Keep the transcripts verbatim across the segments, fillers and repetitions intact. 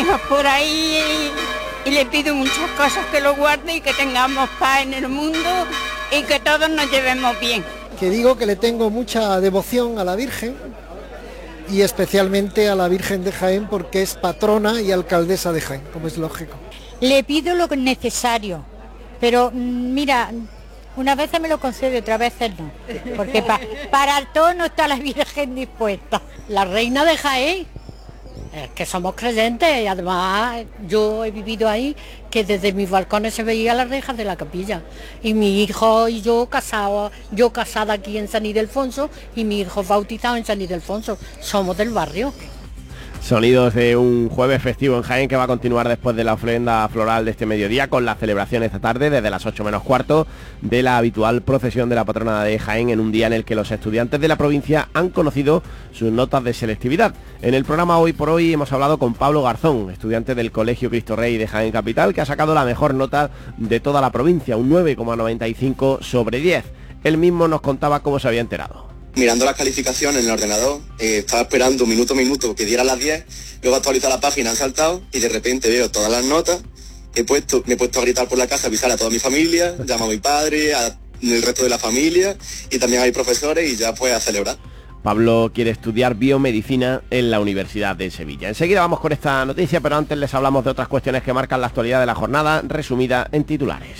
hijos por ahí y, y le pido muchas cosas que lo guarde y que tengamos paz en el mundo y que todos nos llevemos bien. Que digo que le tengo mucha devoción a la Virgen y especialmente a la Virgen de Jaén porque es patrona y alcaldesa de Jaén, como es lógico. Le pido lo necesario, pero mira, unas veces me lo concede, otras veces no, porque pa, para todo no está la Virgen dispuesta. La reina de Jaén, es que somos creyentes y además yo he vivido ahí que desde mis balcones se veía las rejas de la capilla y mi hijo y yo casados, yo casada aquí en San Ildefonso y mi hijo bautizado en San Ildefonso, somos del barrio. Sonidos de un jueves festivo en Jaén que va a continuar después de la ofrenda floral de este mediodía con la celebración esta tarde desde las ocho menos cuarto de la habitual procesión de la patrona de Jaén en un día en el que los estudiantes de la provincia han conocido sus notas de selectividad. En el programa Hoy por Hoy hemos hablado con Pablo Garzón, estudiante del Colegio Cristo Rey de Jaén Capital, que ha sacado la mejor nota de toda la provincia, un nueve coma noventa y cinco sobre diez. Él mismo nos contaba cómo se había enterado. Mirando las calificaciones en el ordenador, eh, estaba esperando minuto a minuto que diera las diez, luego actualizar la página, han saltado y de repente veo todas las notas, he puesto, me he puesto a gritar por la casa, a avisar a toda mi familia, llamo a mi padre, a el resto de la familia y también hay profesores y ya pues a celebrar. Pablo quiere estudiar biomedicina en la Universidad de Sevilla. Enseguida vamos con esta noticia, pero antes les hablamos de otras cuestiones que marcan la actualidad de la jornada, resumida en titulares.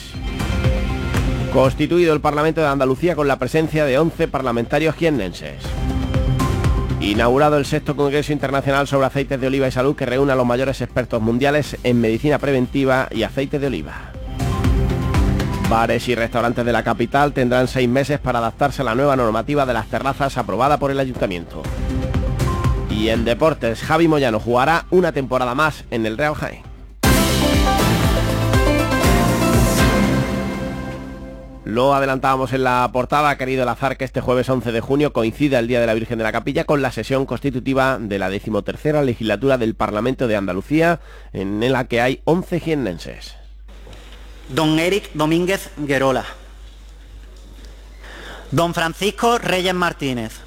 Constituido el Parlamento de Andalucía con la presencia de once parlamentarios jiennenses. Inaugurado el sexto Congreso Internacional sobre Aceites de Oliva y Salud que reúne a los mayores expertos mundiales en medicina preventiva y aceite de oliva. Bares y restaurantes de la capital tendrán seis meses para adaptarse a la nueva normativa de las terrazas aprobada por el Ayuntamiento. Y en deportes, Javi Moyano jugará una temporada más en el Real Jaén. Lo adelantábamos en la portada, ha querido el azar que este jueves once de junio coincida el Día de la Virgen de la Capilla con la sesión constitutiva de la decimotercera legislatura del Parlamento de Andalucía, en la que hay once jiennenses. Don Eric Domínguez Guerola. Don Francisco Reyes Martínez.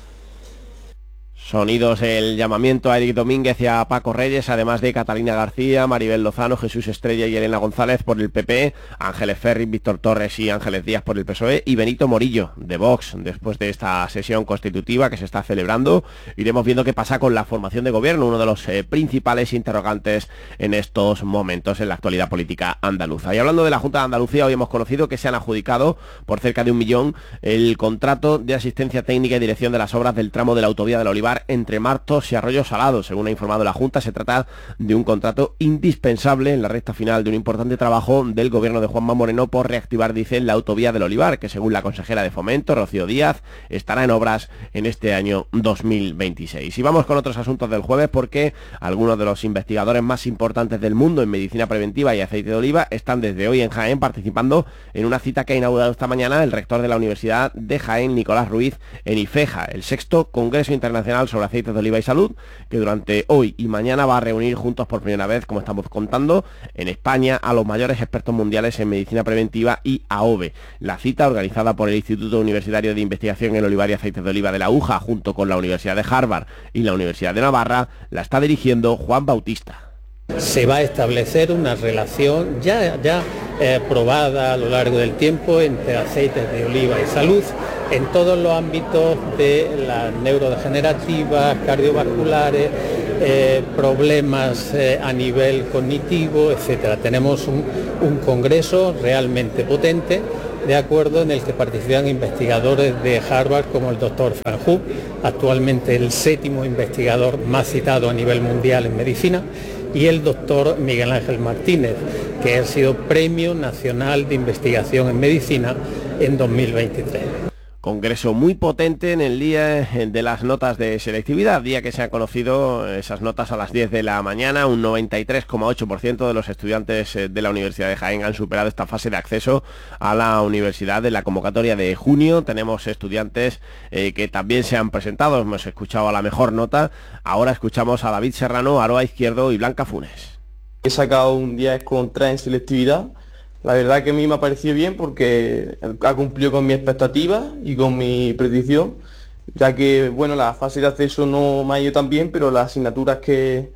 Sonidos el llamamiento a Eric Domínguez y a Paco Reyes, además de Catalina García, Maribel Lozano, Jesús Estrella y Elena González por el P P, Ángeles Ferri, Víctor Torres y Ángeles Díaz por el P S O E y Benito Morillo de Vox. Después de esta sesión constitutiva que se está celebrando, iremos viendo qué pasa con la formación de gobierno, uno de los eh, principales interrogantes en estos momentos en la actualidad política andaluza. Y hablando de la Junta de Andalucía, hoy hemos conocido que se han adjudicado por cerca de un millón el contrato de asistencia técnica y dirección de las obras del tramo de la autovía del Olivar entre Martos y Arroyo Salado. Según ha informado la Junta, se trata de un contrato indispensable en la recta final de un importante trabajo del gobierno de Juanma Moreno por reactivar, dicen, la autovía del Olivar, que según la consejera de Fomento, Rocío Díaz, estará en obras en este año dos mil veintiséis. Y vamos con otros asuntos del jueves porque algunos de los investigadores más importantes del mundo en medicina preventiva y aceite de oliva están desde hoy en Jaén participando en una cita que ha inaugurado esta mañana el rector de la Universidad de Jaén, Nicolás Ruiz, en IFEJA, el sexto Congreso Internacional sobre Aceites de Oliva y Salud, que durante hoy y mañana va a reunir juntos por primera vez, como estamos contando, en España a los mayores expertos mundiales en medicina preventiva y A O V E. La cita, organizada por el Instituto Universitario de Investigación en Olivar y Aceites de Oliva de la U J A, junto con la Universidad de Harvard y la Universidad de Navarra, la está dirigiendo Juan Bautista. Se va a establecer una relación ya, ya eh, probada a lo largo del tiempo entre aceites de oliva y salud en todos los ámbitos de las neurodegenerativas, cardiovasculares, eh, problemas eh, a nivel cognitivo, etcétera. Tenemos un, un congreso realmente potente, de acuerdo, en el que participan investigadores de Harvard como el doctor Frank Hu, actualmente el séptimo investigador más citado a nivel mundial en medicina, y el doctor Miguel Ángel Martínez, que ha sido Premio Nacional de Investigación en Medicina en dos mil veintitrés. Congreso muy potente en el día de las notas de selectividad, día que se han conocido esas notas a las diez de la mañana. Un noventa y tres coma ocho por ciento de los estudiantes de la Universidad de Jaén han superado esta fase de acceso a la universidad. En la convocatoria de junio tenemos estudiantes eh, que también se han presentado. Hemos escuchado a la mejor nota, ahora escuchamos a David Serrano, Aroa Izquierdo y Blanca Funes. He sacado un diez con tres en selectividad. La verdad que a mí me ha parecido bien porque ha cumplido con mi expectativa y con mi predicción, ya que bueno, la fase de acceso no me ha ido tan bien, pero las asignaturas que,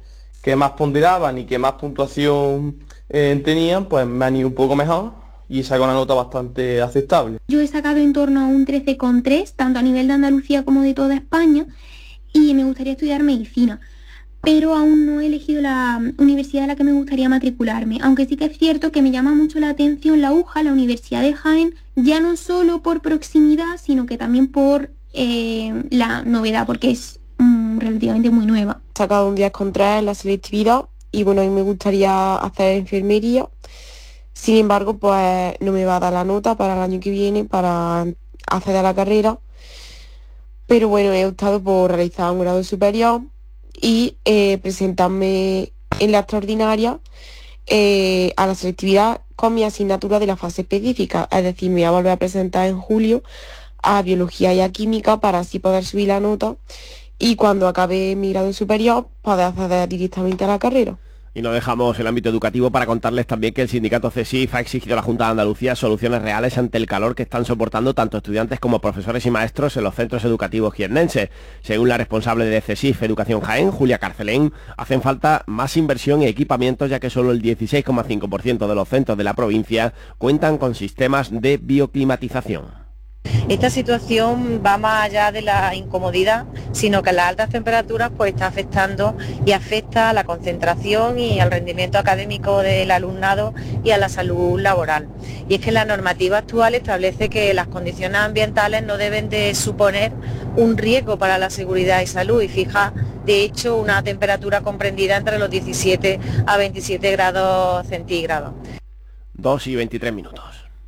que más ponderaban y que más puntuación eh, tenían, pues me han ido un poco mejor y saco una nota bastante aceptable. Yo he sacado en torno a un trece coma tres, tanto a nivel de Andalucía como de toda España, y me gustaría estudiar medicina, pero aún no he elegido la universidad a la que me gustaría matricularme, aunque sí que es cierto que me llama mucho la atención la U J A, la Universidad de Jaén, ya no solo por proximidad, sino que también por eh, la novedad, porque es mm, relativamente muy nueva. He sacado un diez coma tres en la selectividad y bueno, a mí me gustaría hacer enfermería. Sin embargo, pues no me va a dar la nota para el año que viene para acceder a la carrera. Pero bueno, he optado por realizar un grado superior y eh, presentarme en la extraordinaria eh, a la selectividad con mi asignatura de la fase específica. Es decir, me voy a volver a presentar en julio a biología y a química para así poder subir la nota y cuando acabe mi grado superior poder acceder directamente a la carrera. Y no dejamos el ámbito educativo para contarles también que el sindicato CESIF ha exigido a la Junta de Andalucía soluciones reales ante el calor que están soportando tanto estudiantes como profesores y maestros en los centros educativos jiennenses. Según la responsable de CESIF Educación Jaén, Julia Carcelén, hacen falta más inversión y equipamientos ya que solo el dieciséis coma cinco por ciento de los centros de la provincia cuentan con sistemas de bioclimatización. Esta situación va más allá de la incomodidad, sino que las altas temperaturas pues está afectando y afecta a la concentración y al rendimiento académico del alumnado y a la salud laboral. Y es que la normativa actual establece que las condiciones ambientales no deben de suponer un riesgo para la seguridad y salud y fija de hecho una temperatura comprendida entre los diecisiete a veintisiete grados centígrados. dos y veintitrés minutos.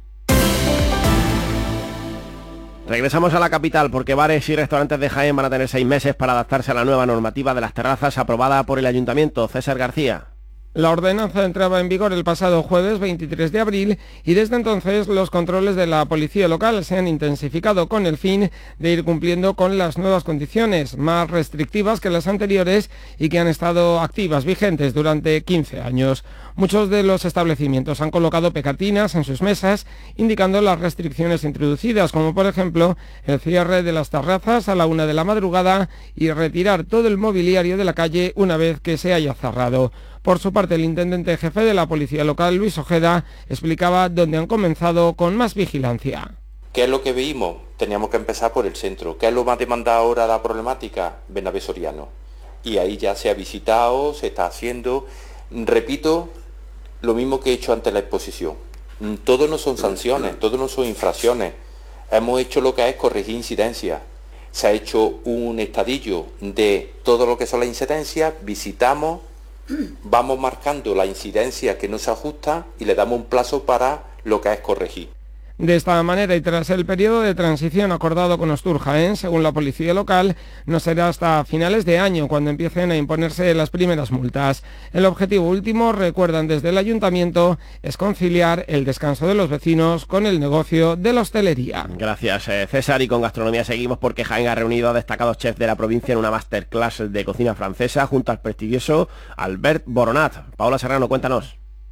Regresamos a la capital porque bares y restaurantes de Jaén van a tener seis meses para adaptarse a la nueva normativa de las terrazas aprobada por el Ayuntamiento. César García. La ordenanza entraba en vigor el pasado jueves veintitrés de abril y desde entonces los controles de la policía local se han intensificado con el fin de ir cumpliendo con las nuevas condiciones, más restrictivas que las anteriores y que han estado activas, vigentes durante quince años. Muchos de los establecimientos han colocado pegatinas en sus mesas indicando las restricciones introducidas, como por ejemplo el cierre de las terrazas a la una de la madrugada y retirar todo el mobiliario de la calle una vez que se haya cerrado. Por su parte, el intendente jefe de la policía local, Luis Ojeda, explicaba dónde han comenzado con más vigilancia. ¿Qué es lo que vimos? Teníamos que empezar por el centro. ¿Qué es lo más demandado ahora la problemática? Bernabé Soriano. Y ahí ya se ha visitado, se está haciendo. Repito, lo mismo que he hecho ante la exposición. Todo no son sanciones, todo no son infracciones. Hemos hecho lo que es corregir incidencias. Se ha hecho un estadillo de todo lo que son las incidencias, visitamos, vamos marcando la incidencia que no se ajusta y le damos un plazo para lo que es corregir. De esta manera y tras el periodo de transición acordado con Ostur Jaén, según la policía local, no será hasta finales de año cuando empiecen a imponerse las primeras multas. El objetivo último, recuerdan desde el ayuntamiento, es conciliar el descanso de los vecinos con el negocio de la hostelería. Gracias, eh, César. Y con gastronomía seguimos porque Jaén ha reunido a destacados chefs de la provincia en una masterclass de cocina francesa junto al prestigioso Albert Boronat. Paola Serrano, cuéntanos.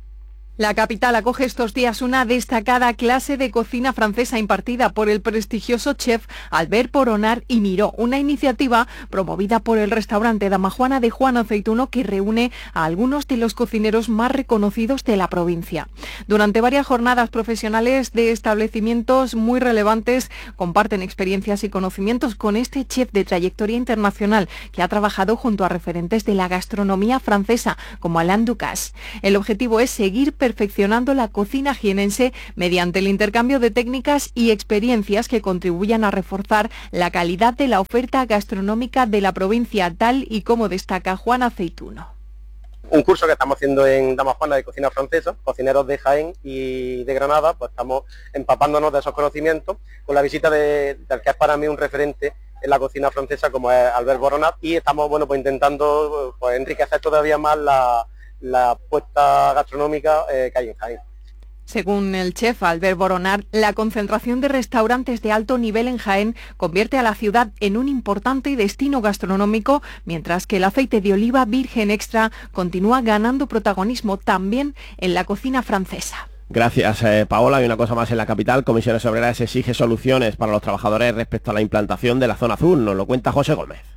La capital acoge estos días una destacada clase de cocina francesa impartida por el prestigioso chef Albert Boronat y Miró, una iniciativa promovida por el restaurante Dama Juana de Juan Aceituno que reúne a algunos de los cocineros más reconocidos de la provincia. Durante varias jornadas profesionales de establecimientos muy relevantes comparten experiencias y conocimientos con este chef de trayectoria internacional que ha trabajado junto a referentes de la gastronomía francesa como Alain Ducasse. El objetivo es seguir perfeccionando la cocina jienense mediante el intercambio de técnicas y experiencias que contribuyan a reforzar la calidad de la oferta gastronómica de la provincia, tal y como destaca Juan Aceituno. Un curso que estamos haciendo en Dama Juana de cocina francesa, cocineros de Jaén y de Granada, pues estamos empapándonos de esos conocimientos con la visita de, del que es para mí un referente en la cocina francesa como es Albert Boronat, y estamos bueno pues intentando pues enriquecer todavía más la la apuesta gastronómica eh, que hay en Jaén. Según el chef Albert Boronat, la concentración de restaurantes de alto nivel en Jaén convierte a la ciudad en un importante destino gastronómico, mientras que el aceite de oliva virgen extra continúa ganando protagonismo también en la cocina francesa. Gracias, eh, Paola. Y una cosa más en la capital, Comisiones Obreras exige soluciones para los trabajadores respecto a la implantación de la zona azul. Nos lo cuenta José Gómez.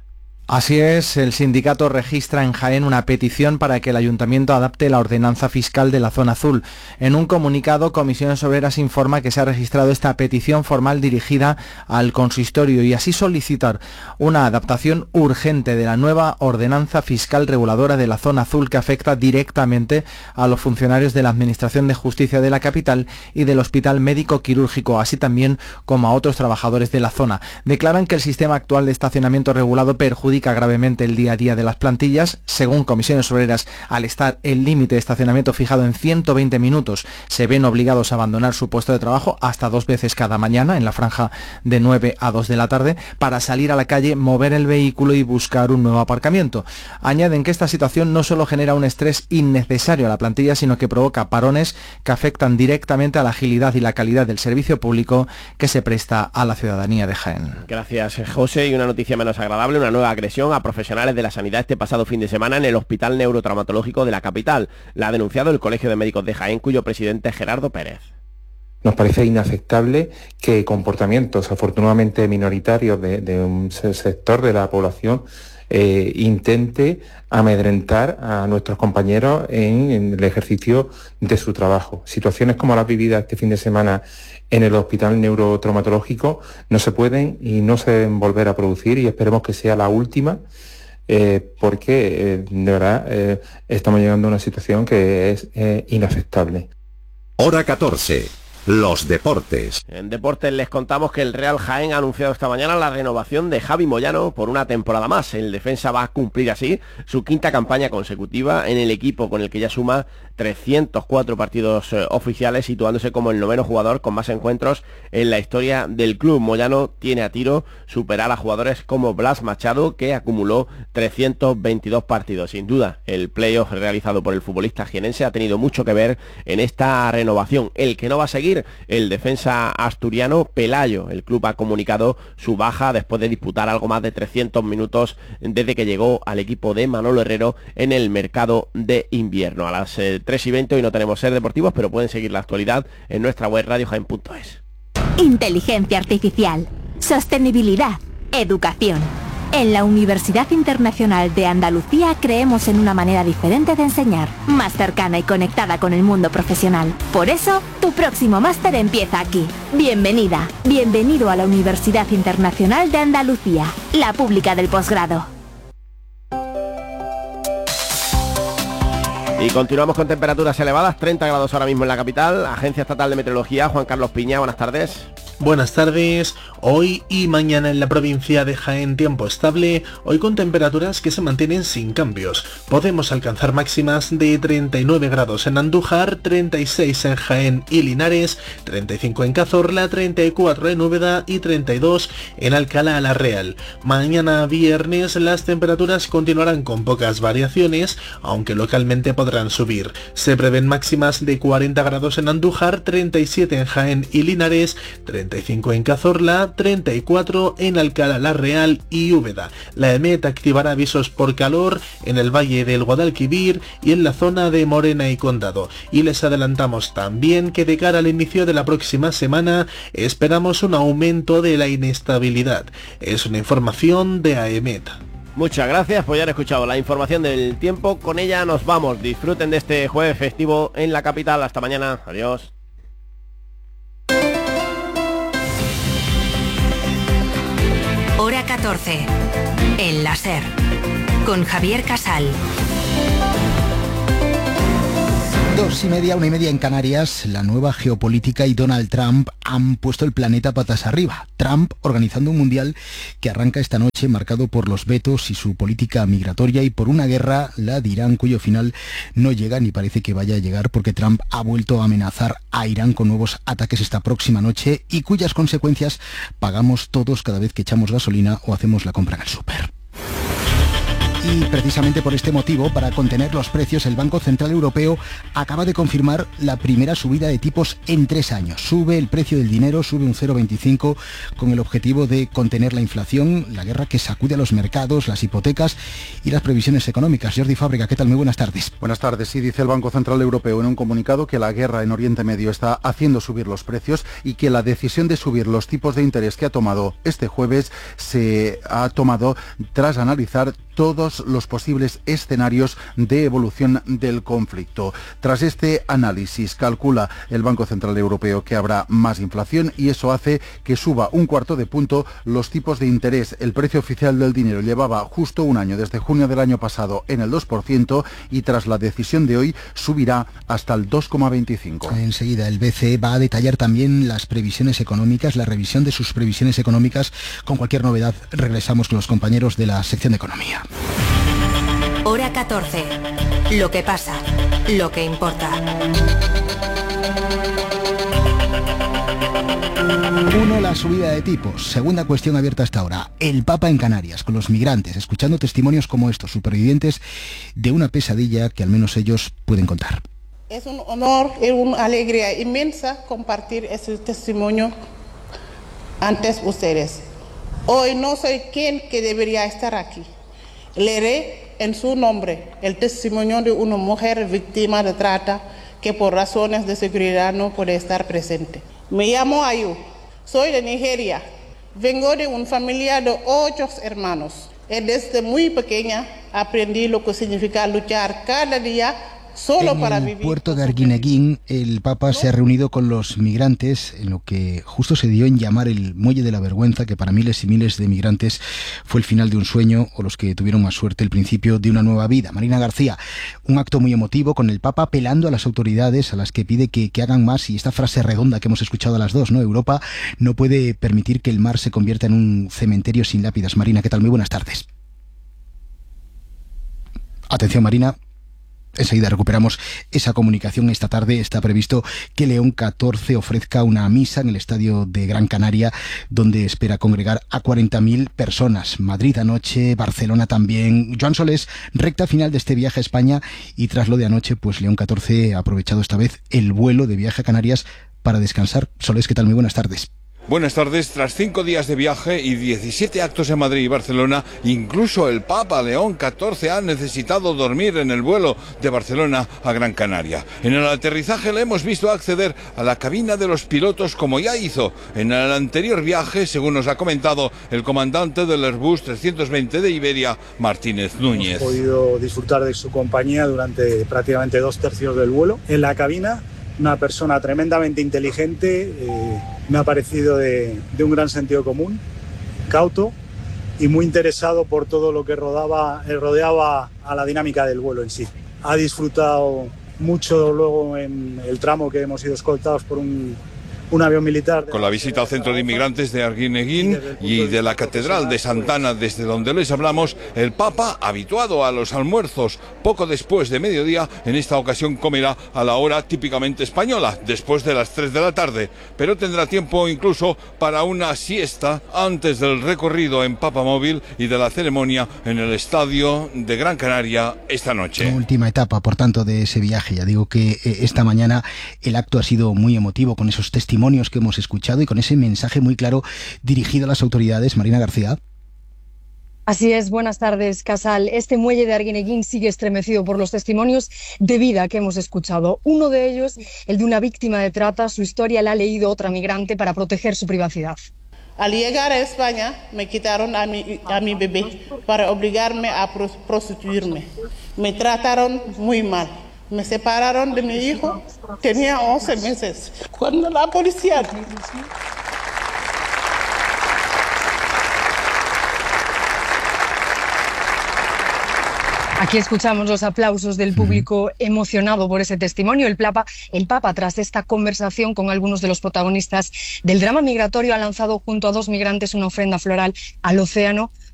Así es, el sindicato registra en Jaén una petición para que el ayuntamiento adapte la ordenanza fiscal de la zona azul. En un comunicado, Comisiones Obreras informa que se ha registrado esta petición formal dirigida al consistorio y así solicitar una adaptación urgente de la nueva ordenanza fiscal reguladora de la zona azul que afecta directamente a los funcionarios de la Administración de Justicia de la capital y del Hospital Médico Quirúrgico, así también como a otros trabajadores de la zona. Declaran que el sistema actual de estacionamiento regulado perjudica gravemente el día a día de las plantillas. Según Comisiones Obreras, al estar el límite de estacionamiento fijado en ciento veinte minutos, se ven obligados a abandonar su puesto de trabajo hasta dos veces cada mañana, en la franja de nueve a dos de la tarde, para salir a la calle, mover el vehículo y buscar un nuevo aparcamiento. Añaden que esta situación no solo genera un estrés innecesario a la plantilla, sino que provoca parones que afectan directamente a la agilidad y la calidad del servicio público que se presta a la ciudadanía de Jaén. Gracias, José. Y una noticia menos agradable, una nueva agresión a profesionales de la sanidad este pasado fin de semana en el Hospital Neurotraumatológico de la capital. La ha denunciado el Colegio de Médicos de Jaén, cuyo presidente es Gerardo Pérez. Nos parece inaceptable que comportamientos afortunadamente minoritarios de, de un sector de la población eh, intente amedrentar a nuestros compañeros en, en el ejercicio de su trabajo. Situaciones como las vividas este fin de semana en el Hospital Neurotraumatológico no se pueden y no se deben volver a producir, y esperemos que sea la última, eh, porque eh, de verdad eh, estamos llegando a una situación que es eh, inaceptable. Hora catorce. Los deportes. En deportes les contamos que el Real Jaén ha anunciado esta mañana la renovación de Javi Moyano por una temporada más. El defensa va a cumplir así su quinta campaña consecutiva en el equipo, con el que ya suma trescientos cuatro partidos eh, oficiales, situándose como el noveno jugador con más encuentros en la historia del club. Moyano tiene a tiro superar a jugadores como Blas Machado, que acumuló trescientos veintidós partidos. Sin duda, el playoff realizado por el futbolista jienense ha tenido mucho que ver en esta renovación. El que no va a seguir, el defensa asturiano Pelayo. El club ha comunicado su baja después de disputar algo más de trescientos minutos desde que llegó al equipo de Manolo Herrero en el mercado de invierno. A las eh, tres y veinte hoy no tenemos Ser Deportivos, pero pueden seguir la actualidad en nuestra web radio jaén punto es. Inteligencia artificial, sostenibilidad, educación. En la Universidad Internacional de Andalucía creemos en una manera diferente de enseñar, más cercana y conectada con el mundo profesional. Por eso, tu próximo máster empieza aquí. Bienvenida, bienvenido a la Universidad Internacional de Andalucía, la pública del posgrado. Y continuamos con temperaturas elevadas, treinta grados ahora mismo en la capital. Agencia Estatal de Meteorología, Juan Carlos Piña, buenas tardes. Buenas tardes. Hoy y mañana en la provincia de Jaén tiempo estable, hoy con temperaturas que se mantienen sin cambios. Podemos alcanzar máximas de treinta y nueve grados en Andújar, treinta y seis en Jaén y Linares, treinta y cinco en Cazorla, treinta y cuatro en Úbeda y treinta y dos en Alcalá la Real. Mañana viernes las temperaturas continuarán con pocas variaciones, aunque localmente podrán subir. Se prevén máximas de cuarenta grados en Andújar, treinta y siete en Jaén y Linares, treinta y cinco en Cazorla, treinta y cuatro en Alcalá la Real y Úbeda. La EMET activará avisos por calor en el valle del Guadalquivir y en la zona de Morena y Condado. Y les adelantamos también que de cara al inicio de la próxima semana esperamos un aumento de la inestabilidad. Es una información de AEMET. Muchas gracias, pues ya han escuchado la información del tiempo. Con ella nos vamos. Disfruten de este jueves festivo en la capital. Hasta mañana. Adiós. Hora catorce. El láser. Con Javier Casal. Dos y media, una y media en Canarias, la nueva geopolítica y Donald Trump han puesto el planeta patas arriba. Trump organizando un mundial que arranca esta noche marcado por los vetos y su política migratoria y por una guerra, la de Irán, cuyo final no llega ni parece que vaya a llegar porque Trump ha vuelto a amenazar a Irán con nuevos ataques esta próxima noche y cuyas consecuencias pagamos todos cada vez que echamos gasolina o hacemos la compra en el súper. Y precisamente por este motivo, para contener los precios, el Banco Central Europeo acaba de confirmar la primera subida de tipos en tres años. Sube el precio del dinero, sube un cero coma veinticinco con el objetivo de contener la inflación, la guerra que sacude a los mercados, las hipotecas y las previsiones económicas. Jordi Fábrega, ¿qué tal? Muy buenas tardes. Buenas tardes. Sí, dice el Banco Central Europeo en un comunicado que la guerra en Oriente Medio está haciendo subir los precios y que la decisión de subir los tipos de interés que ha tomado este jueves se ha tomado tras analizar todos los posibles escenarios de evolución del conflicto. Tras este análisis, calcula el Banco Central Europeo que habrá más inflación y eso hace que suba un cuarto de punto los tipos de interés. El precio oficial del dinero llevaba justo un año, desde junio del año pasado, en el dos por ciento y tras la decisión de hoy subirá hasta el dos coma veinticinco. Enseguida el B C E va a detallar también las previsiones económicas, la revisión de sus previsiones económicas. Con cualquier novedad regresamos con los compañeros de la sección de Economía. Hora catorce. Lo que pasa, lo que importa. Uno, la subida de tipos. Segunda cuestión abierta hasta ahora. El Papa en Canarias, con los migrantes, escuchando testimonios como estos, supervivientes de una pesadilla que al menos ellos pueden contar. Es un honor y una alegría inmensa compartir ese testimonio ante ustedes. Hoy no soy quien que debería estar aquí. Leeré en su nombre el testimonio de una mujer víctima de trata que por razones de seguridad no puede estar presente. Me llamo Ayu, soy de Nigeria, vengo de una familia de ocho hermanos. Y desde muy pequeña aprendí lo que significa luchar cada día solo en para el vivir. puerto de Arguineguín, el Papa se ha reunido con los migrantes en lo que justo se dio en llamar el Muelle de la Vergüenza, que para miles y miles de migrantes fue el final de un sueño, o los que tuvieron más suerte, el principio de una nueva vida. Marina García, un acto muy emotivo con el Papa apelando a las autoridades, a las que pide que, que hagan más, y esta frase redonda que hemos escuchado a las dos, ¿no? Europa no puede permitir que el mar se convierta en un cementerio sin lápidas. Marina, ¿qué tal? Muy buenas tardes. Atención, Marina. Enseguida recuperamos esa comunicación. Esta tarde está previsto que León catorce ofrezca una misa en el estadio de Gran Canaria, donde espera congregar a cuarenta mil personas. Madrid anoche, Barcelona también. Joan Solés, recta final de este viaje a España, y tras lo de anoche, pues León catorce ha aprovechado esta vez el vuelo de viaje a Canarias para descansar. Solés, ¿qué tal? Muy buenas tardes. Buenas tardes. Tras cinco días de viaje y diecisiete actos en Madrid y Barcelona, incluso el Papa León catorce ha necesitado dormir en el vuelo de Barcelona a Gran Canaria. En el aterrizaje le hemos visto acceder a la cabina de los pilotos como ya hizo en el anterior viaje, según nos ha comentado el comandante del Airbus trescientos veinte de Iberia, Martínez Núñez. Hemos podido disfrutar de su compañía durante prácticamente dos tercios del vuelo. En la cabina, una persona tremendamente inteligente, eh, me ha parecido de, de un gran sentido común, cauto y muy interesado por todo lo que rodaba, eh, rodeaba a la dinámica del vuelo en sí. Ha disfrutado mucho luego en el tramo que hemos sido escoltados por un, un avión militar. Con la visita al centro de inmigrantes de Arguineguín y de la Catedral de Santana, desde donde les hablamos, el Papa, habituado a los almuerzos poco después de mediodía, en esta ocasión comerá a la hora típicamente española, después de las tres de la tarde, pero tendrá tiempo incluso para una siesta antes del recorrido en Papamóvil y de la ceremonia en el estadio de Gran Canaria esta noche. Última etapa, por tanto, de ese viaje. Ya digo que eh, esta mañana el acto ha sido muy emotivo, con esos testimonios que hemos escuchado y con ese mensaje muy claro dirigido a las autoridades. Marina García. Así es, buenas tardes, Casal. Este muelle de Arguineguín sigue estremecido por los testimonios de vida que hemos escuchado. Uno de ellos, el de una víctima de trata. Su historia la ha leído otra migrante para proteger su privacidad. Al llegar a España me quitaron a mi, a mi bebé para obligarme a prostituirme. Me trataron muy mal. Me separaron de mi hijo, tenía once meses. Cuando la policía... Aquí escuchamos los aplausos del público emocionado por ese testimonio. El Papa, el Papa, tras esta conversación con algunos de los protagonistas del drama migratorio, ha lanzado junto a dos migrantes una ofrenda floral al océano